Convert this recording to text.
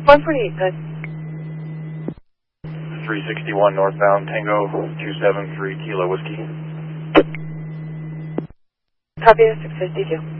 148, good. 361 northbound, Tango 273 Kilo Whiskey. Copy, 652.